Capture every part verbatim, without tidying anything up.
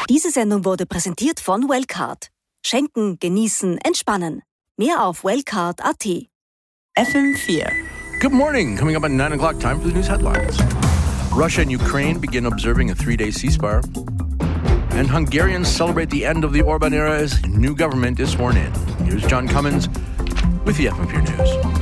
Diese Sendung wurde präsentiert von Wellcard. Schenken, genießen, entspannen. Mehr auf wellcard dot a t. F M four. Good morning. Coming up at nine o'clock, time for the news headlines. Russia and Ukraine begin observing a three-day ceasefire. And Hungarians celebrate the end of the Orban era as new government is sworn in. Here's John Cummins with the F M four News.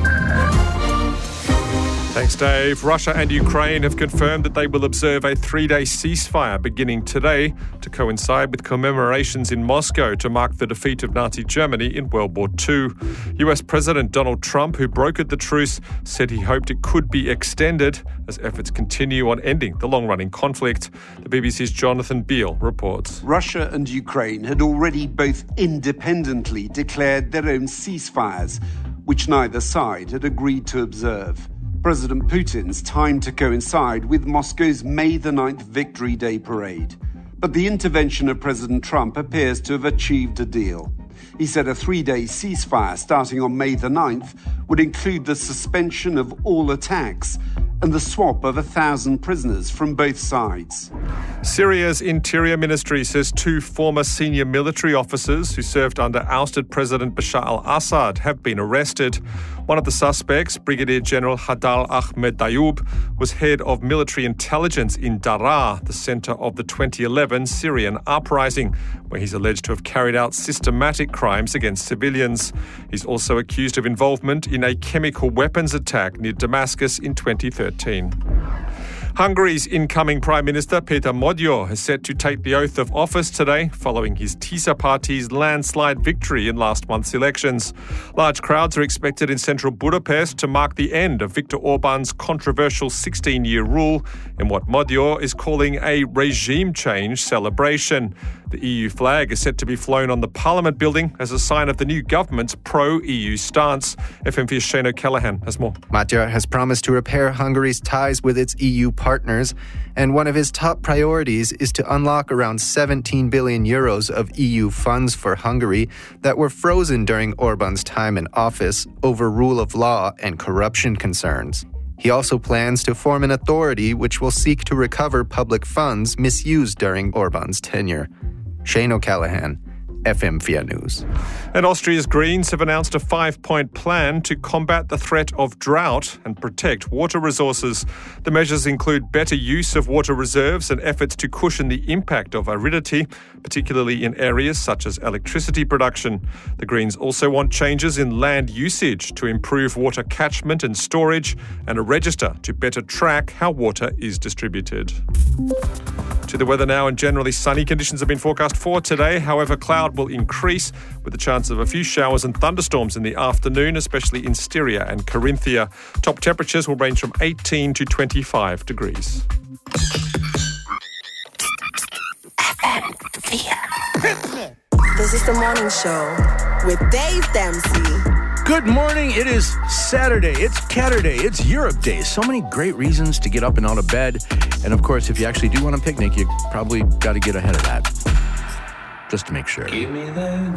Thanks, Dave. Russia and Ukraine have confirmed that they will observe a three-day ceasefire beginning today to coincide with commemorations in Moscow to mark the defeat of Nazi Germany in World War Two. U S President Donald Trump, who brokered the truce, said he hoped it could be extended as efforts continue on ending the long-running conflict. The B B C's Jonathan Beale reports. Russia and Ukraine had already both independently declared their own ceasefires, which neither side had agreed to observe. President Putin's timed to coincide with Moscow's May the ninth Victory Day parade. But the intervention of President Trump appears to have achieved a deal. He said a three-day ceasefire starting on May the ninth would include the suspension of all attacks and the swap of a thousand prisoners from both sides. Syria's Interior Ministry says two former senior military officers who served under ousted President Bashar al-Assad have been arrested. One of the suspects, Brigadier General Hadal Ahmed Dayoub, was head of military intelligence in Daraa, the centre of the twenty eleven Syrian uprising, where he's alleged to have carried out systematic crimes against civilians. He's also accused of involvement in a chemical weapons attack near Damascus in twenty thirteen. Hungary's incoming Prime Minister Peter Magyar is set to take the oath of office today following his TISA party's landslide victory in last month's elections. Large crowds are expected in central Budapest to mark the end of Viktor Orban's controversial sixteen-year rule in what Magyar is calling a regime change celebration. The E U flag is set to be flown on the Parliament building as a sign of the new government's pro-E U stance. F M four's Shane O'Callaghan has more. Magyar has promised to repair Hungary's ties with its E U partners, and one of his top priorities is to unlock around seventeen billion euros of E U funds for Hungary that were frozen during Orban's time in office over rule of law and corruption concerns. He also plans to form an authority which will seek to recover public funds misused during Orban's tenure. Shane O'Callaghan, F M four News. And Austria's Greens have announced a five-point plan to combat the threat of drought and protect water resources. The measures include better use of water reserves and efforts to cushion the impact of aridity, particularly in areas such as electricity production. The Greens also want changes in land usage to improve water catchment and storage, and a register to better track how water is distributed. To the weather now, and generally sunny conditions have been forecast for today. However, cloud will increase with the chance of a few showers and thunderstorms in the afternoon, especially in Styria and Carinthia. Top temperatures will range from eighteen to twenty-five degrees. This is the morning show with Dave Dempsey. Good morning. It is Saturday. It's Catterday. It's Europe Day. So many great reasons to get up and out of bed. And of course, if you actually do want a picnic, you probably got to get ahead of that. Just to make sure.